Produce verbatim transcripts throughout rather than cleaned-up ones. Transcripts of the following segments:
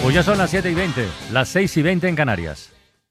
Pues ya son las siete y veinte, las seis y veinte en Canarias.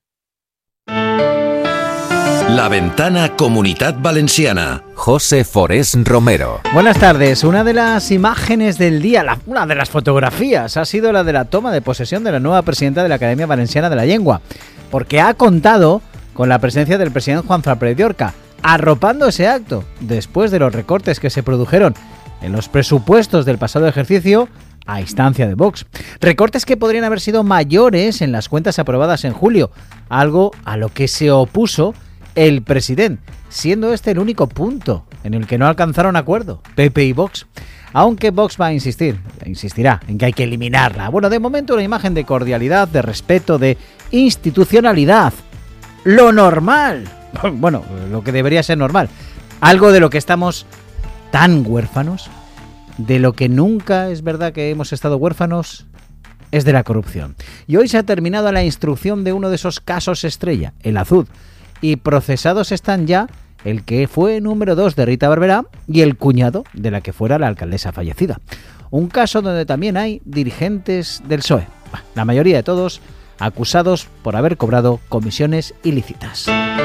La Ventana Comunitat Valenciana. José Forés Romero. Buenas tardes. Una de las imágenes del día, la, una de las fotografías, ha sido la de la toma de posesión de la nueva presidenta de la Academia Valenciana de la Llengua, porque ha contado con la presencia del presidente Juanfran Pérez Llorca, arropando ese acto después de los recortes que se produjeron en los presupuestos del pasado ejercicio a instancia de Vox. Recortes que podrían haber sido mayores en las cuentas aprobadas en julio, algo a lo que se opuso el presidente, siendo este el único punto en el que no alcanzaron acuerdo, P P y Vox. Aunque Vox va a insistir, insistirá en que hay que eliminarla. Bueno, de momento una imagen de cordialidad, de respeto, de institucionalidad. Lo normal. Bueno, lo que debería ser normal. Algo de lo que estamos tan huérfanos, de lo que nunca es verdad que hemos estado huérfanos, es de la corrupción. Y hoy se ha terminado la instrucción de uno de esos casos estrella, el Azud. Y procesados están ya el que fue número dos de Rita Barberá y el cuñado de la que fuera la alcaldesa fallecida. Un caso donde también hay dirigentes del P S O E, la mayoría de todos acusados por haber cobrado comisiones ilícitas.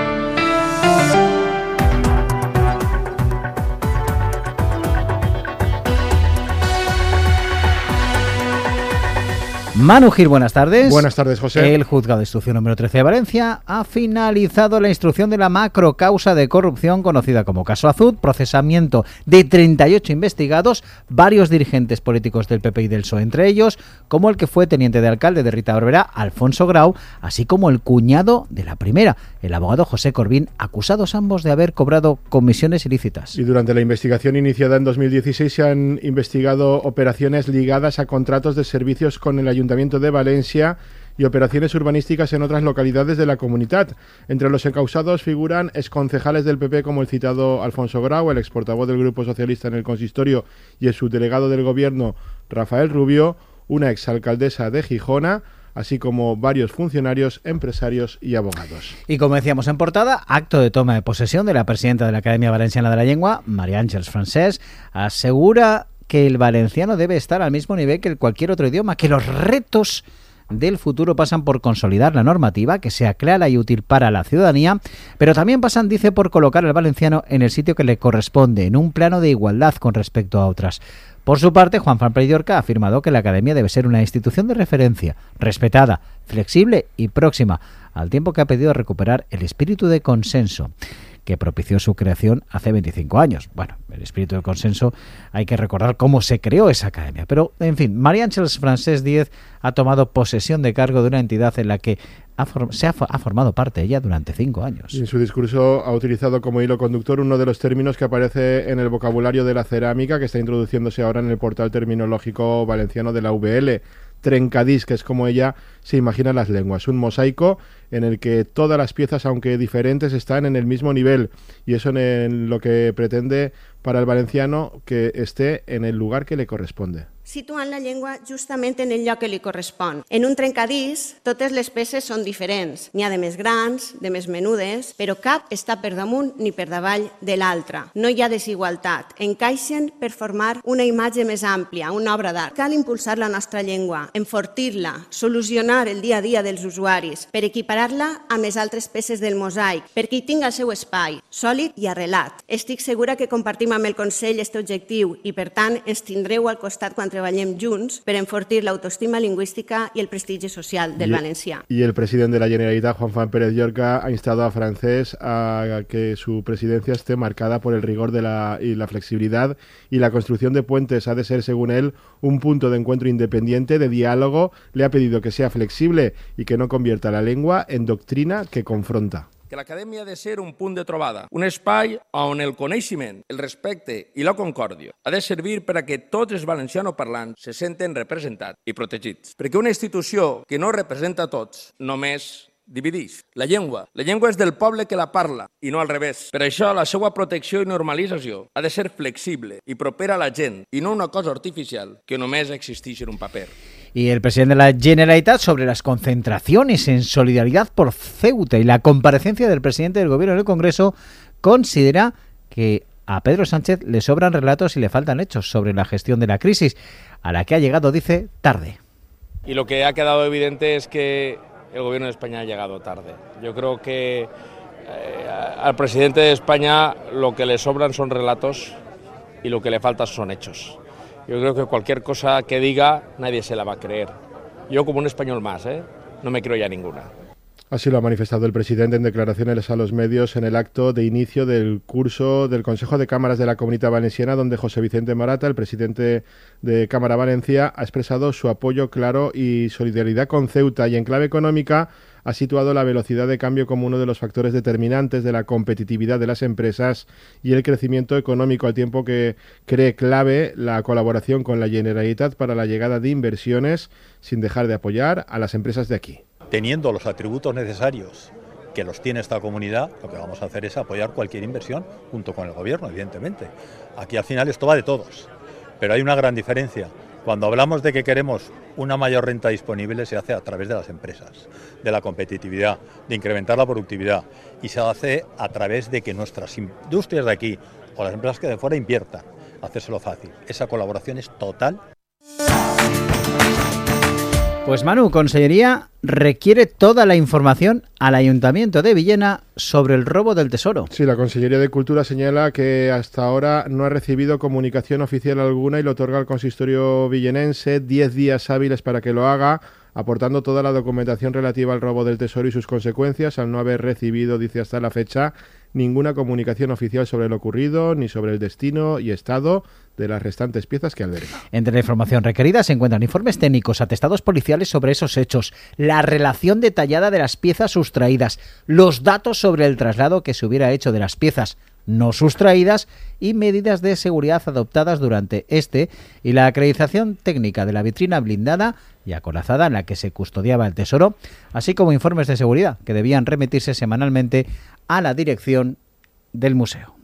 Manu Gil, buenas tardes. Buenas tardes, José. El juzgado de instrucción número trece de Valencia ha finalizado la instrucción de la macrocausa de corrupción conocida como caso Azud, procesamiento de treinta y ocho investigados, varios dirigentes políticos del P P y del P S O E entre ellos, como el que fue teniente de alcalde de Rita Barberá, Alfonso Grau, así como el cuñado de la primera, el abogado José Corbín, acusados ambos de haber cobrado comisiones ilícitas. Y durante la investigación iniciada en dos mil dieciséis se han investigado operaciones ligadas a contratos de servicios con el Ayuntamiento de Valencia y operaciones urbanísticas en otras localidades de la comunidad. Entre los encausados figuran exconcejales del P P como el citado Alfonso Grau, el exportavoz del Grupo Socialista en el consistorio y el subdelegado del Gobierno Rafael Rubio, una exalcaldesa de Gijona, así como varios funcionarios, empresarios y abogados. Y como decíamos en portada, acto de toma de posesión de la presidenta de la Academia Valenciana de la Llengua, María Ángeles Francés, asegura que el valenciano debe estar al mismo nivel que cualquier otro idioma, que los retos del futuro pasan por consolidar la normativa, que sea clara y útil para la ciudadanía, pero también pasan, dice, por colocar al valenciano en el sitio que le corresponde, en un plano de igualdad con respecto a otras. Por su parte, Juanfran Pérez Llorca ha afirmado que la Academia debe ser una institución de referencia, respetada, flexible y próxima, al tiempo que ha pedido recuperar el espíritu de consenso que propició su creación hace veinticinco años. Bueno, el espíritu de consenso, hay que recordar cómo se creó esa academia. Pero, en fin, María Ángeles Francés Díez ha tomado posesión de cargo de una entidad en la que ha for- se ha, ha formado parte ella durante cinco años. Y en su discurso ha utilizado como hilo conductor uno de los términos que aparece en el vocabulario de la cerámica, que está introduciéndose ahora en el portal terminológico valenciano de la V L. Trencadís, que es como ella se imagina las lenguas, un mosaico en el que todas las piezas, aunque diferentes, están en el mismo nivel, y eso en lo que pretende para el valenciano que esté en el lugar que le corresponde. Situant la llengua justament en el lloc que li correspon. En un trencadís, totes les peces són diferents. N'hi ha de més grans, de més menudes, però cap està per damunt ni per davall de l'altra. No hi ha desigualtat. Encaixen per formar una imatge més àmplia, una obra d'art. Cal impulsar la nostra llengua, enfortir-la, solucionar el dia a dia dels usuaris, per equiparar-la amb les altres peces del mosaic, perquè hi tingui el seu espai, sòlid i arrelat. Estic segura que compartim amb el Consell este objectiu i, per tant, ens tindreu al costat quan treballem junts per enfortir l'autoestima lingüística y el prestigi social del y, valencià. Y el presidente de la Generalitat, Juanfran Pérez Llorca, ha instado a Francés a que su presidencia esté marcada por el rigor de la, y la flexibilidad, y la construcción de puentes ha de ser, según él, un punto de encuentro independiente, de diálogo. Le ha pedido que sea flexible y que no convierta la lengua en doctrina que confronta. Que l'acadèmia ha de ser un punt de trobada, un espai on el coneixement, el respecte i la concòrdia ha de servir per a que tots els valencianoparlants se senten representats i protegits. Perquè una institució que no representa tots només divideix. La llengua. La llengua és del poble que la parla i no al revés. Per això la seva protecció i normalització ha de ser flexible i propera a la gent i no una cosa artificial que només existeix en un paper. Y el presidente de la Generalitat sobre las concentraciones en solidaridad por Ceuta y la comparecencia del presidente del Gobierno en el Congreso considera que a Pedro Sánchez le sobran relatos y le faltan hechos sobre la gestión de la crisis, a la que ha llegado, dice, tarde. Y lo que ha quedado evidente es que el gobierno de España ha llegado tarde. Yo creo que eh, al presidente de España lo que le sobran son relatos y lo que le falta son hechos. Yo creo que cualquier cosa que diga nadie se la va a creer. Yo como un español más, ¿eh? no me creo ya ninguna. Así lo ha manifestado el presidente en declaraciones a los medios en el acto de inicio del curso del Consejo de Cámaras de la Comunitat Valenciana, donde José Vicente Morata, el presidente de Cámara Valencia, ha expresado su apoyo claro y solidaridad con Ceuta, y en clave económica ha situado la velocidad de cambio como uno de los factores determinantes de la competitividad de las empresas y el crecimiento económico, al tiempo que cree clave la colaboración con la Generalitat para la llegada de inversiones, sin dejar de apoyar a las empresas de aquí. Teniendo los atributos necesarios que los tiene esta comunidad, lo que vamos a hacer es apoyar cualquier inversión junto con el gobierno, evidentemente. Aquí al final esto va de todos, pero hay una gran diferencia. Cuando hablamos de que queremos una mayor renta disponible, se hace a través de las empresas, de la competitividad, de incrementar la productividad, y se hace a través de que nuestras industrias de aquí o las empresas que de fuera inviertan, hacérselo fácil. Esa colaboración es total. Pues Manu, Consellería requiere toda la información al Ayuntamiento de Villena sobre el robo del tesoro. Sí, la Consellería de Cultura señala que hasta ahora no ha recibido comunicación oficial alguna y le otorga al consistorio villenense diez días hábiles para que lo haga, aportando toda la documentación relativa al robo del tesoro y sus consecuencias, al no haber recibido, dice hasta la fecha, ninguna comunicación oficial sobre lo ocurrido, ni sobre el destino y estado de las restantes piezas que alberga. Entre la información requerida se encuentran informes técnicos, atestados policiales sobre esos hechos, la relación detallada de las piezas sustraídas, los datos sobre el traslado que se hubiera hecho de las piezas no sustraídas y medidas de seguridad adoptadas durante este y la acreditación técnica de la vitrina blindada y acorazada en la que se custodiaba el tesoro, así como informes de seguridad que debían remitirse semanalmente a la dirección del museo.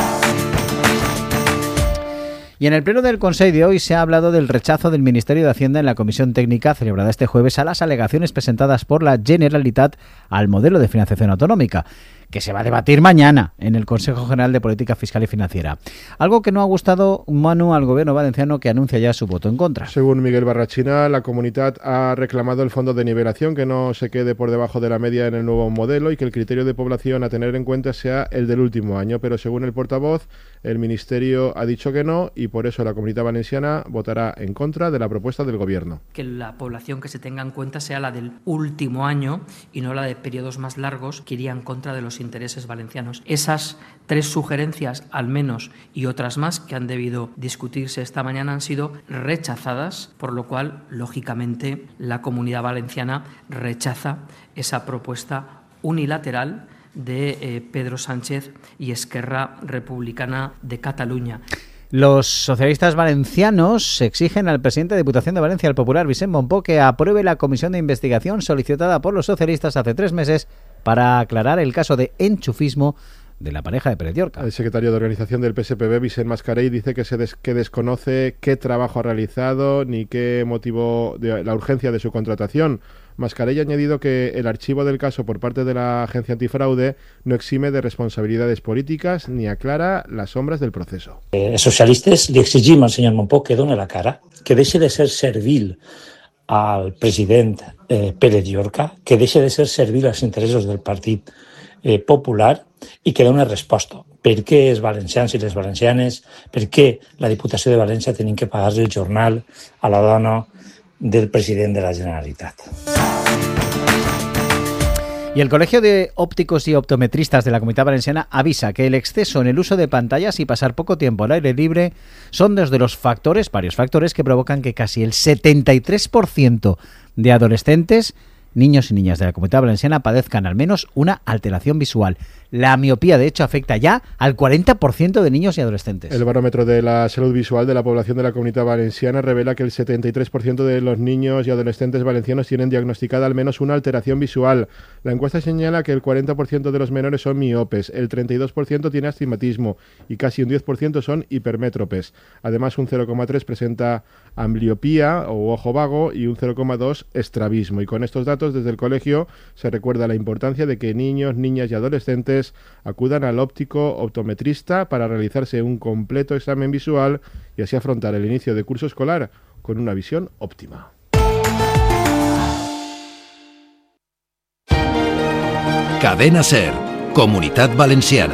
Y en el pleno del Consejo de hoy se ha hablado del rechazo del Ministerio de Hacienda en la comisión técnica celebrada este jueves a las alegaciones presentadas por la Generalitat al modelo de financiación autonómica, que se va a debatir mañana en el Consejo General de Política Fiscal y Financiera. Algo que no ha gustado, Manu, al gobierno valenciano, que anuncia ya su voto en contra. Según Miguel Barrachina, la comunidad ha reclamado el fondo de nivelación, que no se quede por debajo de la media en el nuevo modelo y que el criterio de población a tener en cuenta sea el del último año. Pero según el portavoz, el Ministerio ha dicho que no y por eso la comunidad valenciana votará en contra de la propuesta del gobierno. Que la población que se tenga en cuenta sea la del último año y no la de periodos más largos, que iría en contra de los intereses valencianos. Esas tres sugerencias, al menos, y otras más que han debido discutirse esta mañana, han sido rechazadas, por lo cual, lógicamente, la Comunidad Valenciana rechaza esa propuesta unilateral de eh, Pedro Sánchez y Esquerra Republicana de Cataluña. Los socialistas valencianos exigen al presidente de Diputación de Valencia, el popular Vicent Mompó, que apruebe la comisión de investigación solicitada por los socialistas hace tres meses para aclarar el caso de enchufismo de la pareja de Pérez Llorca. El secretario de organización del P S P B, Vicent Mascarell, dice que se des- que desconoce qué trabajo ha realizado ni qué motivó de la urgencia de su contratación. Mascarell ha añadido que el archivo del caso por parte de la agencia antifraude no exime de responsabilidades políticas ni aclara las sombras del proceso. Eh, els socialistes li exigim al senyor Mompó que doni la cara, que deixi de ser servil al president eh, Pérez Llorca, que deixi de ser servil als interessos del Partit eh, Popular i que doni resposta. Per què els valencians i les valencianes, per què la Diputació de València tenim que pagar-li el jornal a la dona del president de la Generalitat. Y el Colegio de Ópticos y Optometristas de la Comunidad Valenciana avisa que el exceso en el uso de pantallas y pasar poco tiempo al aire libre son dos de los factores, varios factores, que provocan que casi el setenta y tres por ciento de adolescentes, niños y niñas de la Comunidad Valenciana padezcan al menos una alteración visual. La miopía, de hecho, afecta ya al cuarenta por ciento de niños y adolescentes. El barómetro de la salud visual de la población de la Comunidad Valenciana revela que el setenta y tres por ciento de los niños y adolescentes valencianos tienen diagnosticada al menos una alteración visual. La encuesta señala que el cuarenta por ciento de los menores son miopes, el treinta y dos por ciento tiene astigmatismo y casi un diez por ciento son hipermétropes. Además, un cero coma tres por ciento presenta ambliopía o ojo vago y un cero coma dos por ciento estrabismo. Y con estos datos, desde el colegio se recuerda la importancia de que niños, niñas y adolescentes acudan al óptico optometrista para realizarse un completo examen visual y así afrontar el inicio de curso escolar con una visión óptima. Cadena Ser, Comunitat Valenciana.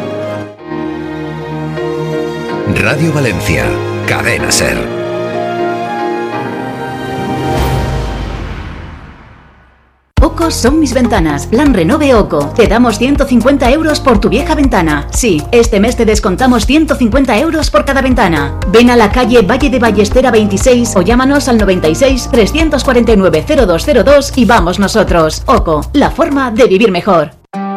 Radio Valencia, Cadena Ser. OCO son mis ventanas. Plan Renove OCO. Te damos ciento cincuenta euros por tu vieja ventana. Sí, este mes te descontamos ciento cincuenta euros por cada ventana. Ven a la calle Valle de Ballestera veintiséis o llámanos al noventa y seis, trescientos cuarenta y nueve, cero dos cero dos y vamos nosotros. OCO, la forma de vivir mejor.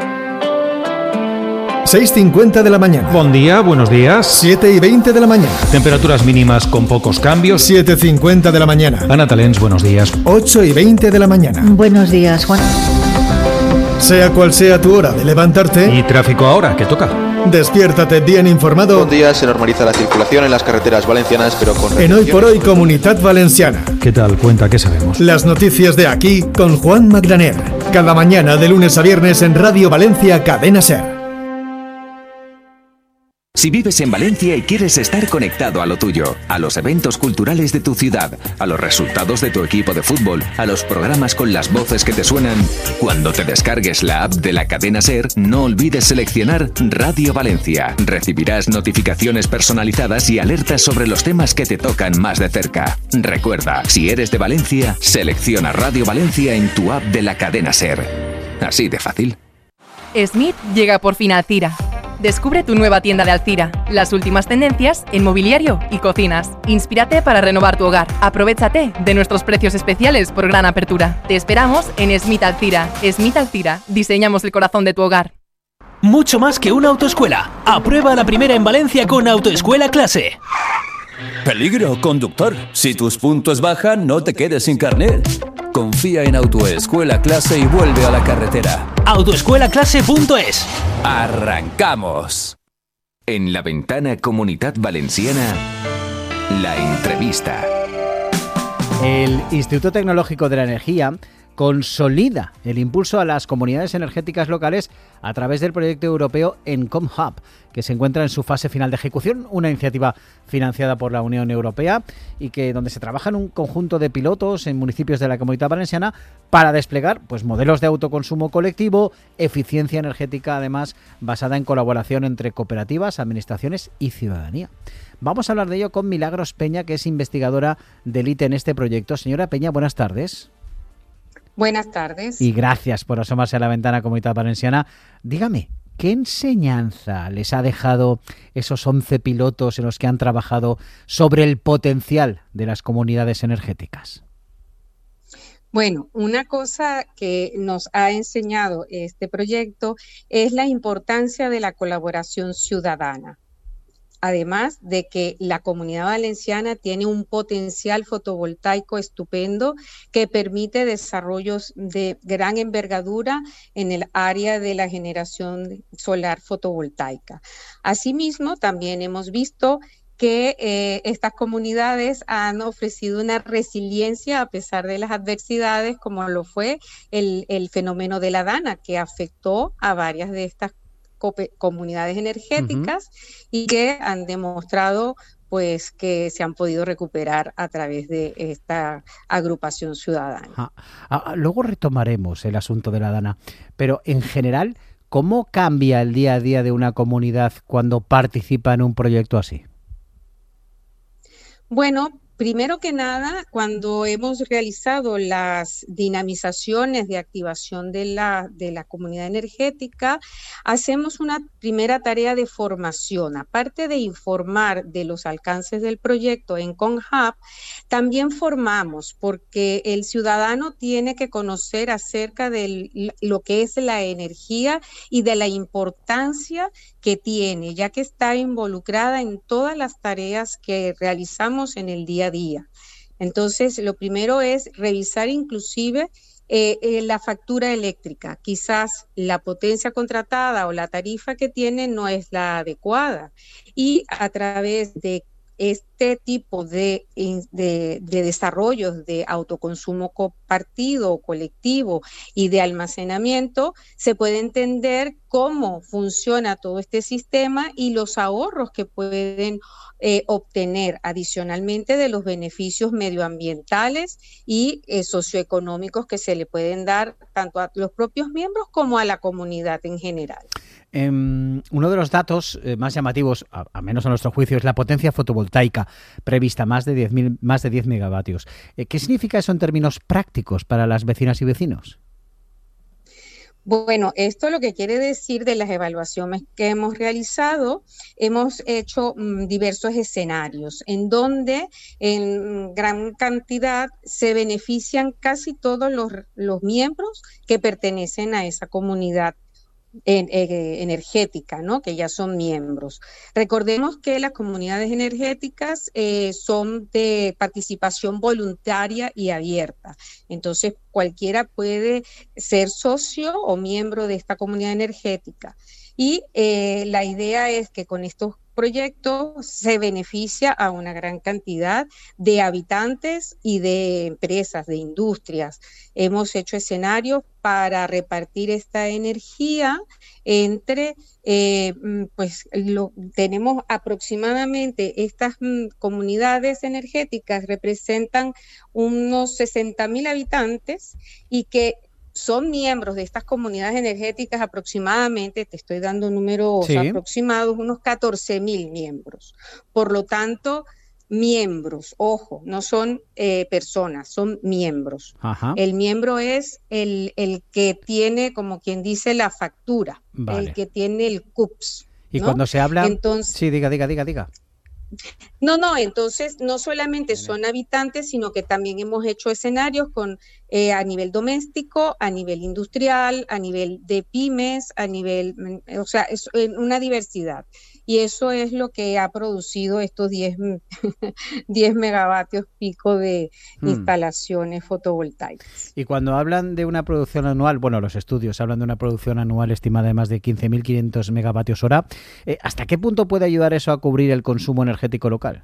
seis cincuenta de la mañana. Buen día, buenos días. siete y veinte de la mañana. Temperaturas mínimas con pocos cambios. siete cincuenta de la mañana. Ana Talens, buenos días. ocho y veinte de la mañana. Buenos días, Juan. Sea cual sea tu hora de levantarte. Y tráfico ahora, que toca. Despiértate bien informado. Buen día, se normaliza la circulación en las carreteras valencianas, pero con... En Hoy por Hoy, Comunitat Valenciana. ¿Qué tal? Cuenta, ¿qué sabemos? Las noticias de aquí con Juan Magraner. Cada mañana de lunes a viernes en Radio Valencia, Cadena Ser. Si vives en Valencia y quieres estar conectado a lo tuyo, a los eventos culturales de tu ciudad, a los resultados de tu equipo de fútbol, a los programas con las voces que te suenan, cuando te descargues la app de la Cadena Ser, no olvides seleccionar Radio Valencia. Recibirás notificaciones personalizadas y alertas sobre los temas que te tocan más de cerca. Recuerda, si eres de Valencia, selecciona Radio Valencia en tu app de la Cadena Ser. Así de fácil. Smith llega por fin a Alcira. Descubre tu nueva tienda de Alcira, las últimas tendencias en mobiliario y cocinas. Inspírate para renovar tu hogar. Aprovechate de nuestros precios especiales por gran apertura. Te esperamos en Smith Alcira. Smith Alcira, diseñamos el corazón de tu hogar. Mucho más que una autoescuela. Aprueba la primera en Valencia con Autoescuela Clase. Peligro, conductor. Si tus puntos bajan, no te quedes sin carnet. Confía en Autoescuela Clase y vuelve a la carretera. autoescuela clase punto es. ¡Arrancamos! En la ventana Comunitat Valenciana, la entrevista. El Instituto Tecnológico de la Energía consolida el impulso a las comunidades energéticas locales a través del proyecto europeo Encom Hub, que se encuentra en su fase final de ejecución, una iniciativa financiada por la Unión Europea y que donde se trabaja en un conjunto de pilotos en municipios de la Comunidad Valenciana para desplegar pues modelos de autoconsumo colectivo, eficiencia energética, además basada en colaboración entre cooperativas, administraciones y ciudadanía. Vamos a hablar de ello con Milagros Peña, que es investigadora del I T E en este proyecto. Señora Peña, buenas tardes. Buenas tardes. Y gracias por asomarse a la ventana Comunidad Valenciana. Dígame, ¿qué enseñanza les ha dejado esos once pilotos en los que han trabajado sobre el potencial de las comunidades energéticas? Bueno, una cosa que nos ha enseñado este proyecto es la importancia de la colaboración ciudadana. Además de que la Comunidad Valenciana tiene un potencial fotovoltaico estupendo que permite desarrollos de gran envergadura en el área de la generación solar fotovoltaica. Asimismo, también hemos visto que eh, estas comunidades han ofrecido una resiliencia a pesar de las adversidades, como lo fue el, el fenómeno de la DANA, que afectó a varias de estas comunidades energéticas uh-huh. y que han demostrado pues que se han podido recuperar a través de esta agrupación ciudadana. Ah, ah, luego retomaremos el asunto de la DANA, pero en general, ¿cómo cambia el día a día de una comunidad cuando participa en un proyecto así? Bueno, primero que nada, cuando hemos realizado las dinamizaciones de activación de la, de la comunidad energética, hacemos una primera tarea de formación. Aparte de informar de los alcances del proyecto Encom Hub, también formamos porque el ciudadano tiene que conocer acerca de lo que es la energía y de la importancia que tiene, ya que está involucrada en todas las tareas que realizamos en el día a día. Entonces, lo primero es revisar inclusive eh, eh, la factura eléctrica. Quizás la potencia contratada o la tarifa que tiene no es la adecuada. Y a través de este este tipo de, de, de desarrollos de autoconsumo compartido o colectivo y de almacenamiento, se puede entender cómo funciona todo este sistema y los ahorros que pueden eh, obtener adicionalmente de los beneficios medioambientales y eh, socioeconómicos que se le pueden dar tanto a los propios miembros como a la comunidad en general. Eh, uno de los datos eh, más llamativos, a, a menos a nuestro juicio, es la potencia fotovoltaica prevista, más de diez mil, más de diez megavatios. Eh, ¿Qué significa eso en términos prácticos para las vecinas y vecinos? Bueno, esto lo que quiere decir de las evaluaciones que hemos realizado, hemos hecho mm, diversos escenarios en donde en gran cantidad se benefician casi todos los, los miembros que pertenecen a esa comunidad En, eh, energética, ¿no? Que ya son miembros. Recordemos que las comunidades energéticas eh, son de participación voluntaria y abierta. Entonces, cualquiera puede ser socio o miembro de esta comunidad energética. Y eh, la idea es que con estos proyectos se beneficia a una gran cantidad de habitantes y de empresas, de industrias. Hemos hecho escenarios para repartir esta energía entre, eh, pues lo, tenemos aproximadamente estas mm, comunidades energéticas representan unos sesenta mil habitantes y que son miembros de estas comunidades energéticas aproximadamente, te estoy dando números sí. aproximados, unos catorce mil miembros. Por lo tanto, miembros, ojo, no son eh, personas, son miembros. Ajá. El miembro es el, el que tiene, como quien dice, la factura, vale. El que tiene el C U P S. Y ¿no? cuando se habla... Entonces, sí, diga, diga, diga, diga. No, no, entonces no solamente son habitantes, sino que también hemos hecho escenarios con eh, a nivel doméstico, a nivel industrial, a nivel de pymes, a nivel, o sea, es una diversidad. Y eso es lo que ha producido estos diez megavatios pico de hmm. instalaciones fotovoltaicas. Y cuando hablan de una producción anual, bueno, los estudios hablan de una producción anual estimada de más de quince mil quinientos megavatios hora, eh, ¿hasta qué punto puede ayudar eso a cubrir el consumo energético local?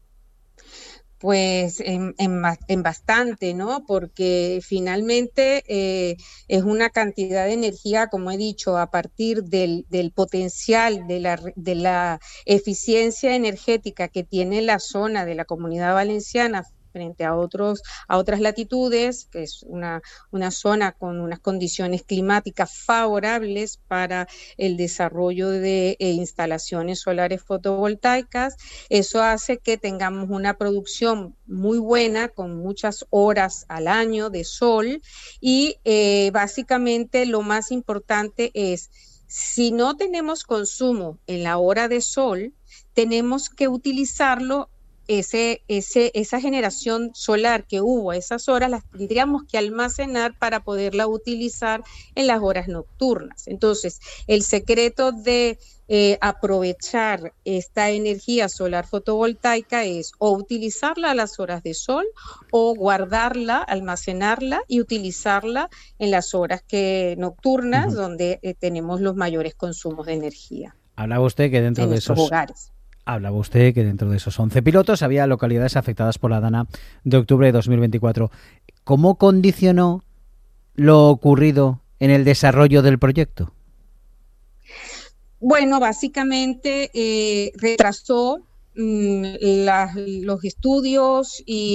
Pues en, en, en bastante, ¿no? Porque finalmente eh, es una cantidad de energía, como he dicho, a partir del, del potencial de la, de la eficiencia energética que tiene la zona de la Comunidad Valenciana frente a otros a otras latitudes, que es una, una zona con unas condiciones climáticas favorables para el desarrollo de eh, instalaciones solares fotovoltaicas. Eso hace que tengamos una producción muy buena, con muchas horas al año de sol, y eh, básicamente lo más importante es, si no tenemos consumo en la hora de sol, tenemos que utilizarlo. Ese, ese, esa generación solar que hubo a esas horas las tendríamos que almacenar para poderla utilizar en las horas nocturnas. Entonces, el secreto de eh, aprovechar esta energía solar fotovoltaica es o utilizarla a las horas de sol o guardarla, almacenarla y utilizarla en las horas que, nocturnas, uh-huh. donde eh, tenemos los mayores consumos de energía. Hablaba usted que dentro en de esos hogares. Hablaba usted que dentro de esos once pilotos había localidades afectadas por la Dana de octubre de dos mil veinticuatro. ¿Cómo condicionó lo ocurrido en el desarrollo del proyecto? Bueno, básicamente eh, retrasó mmm, la, los estudios y